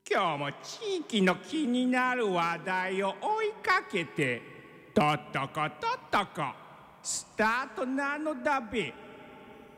今日も地域の気になる話題を追いかけてとっとことっとこスタートなのだべ。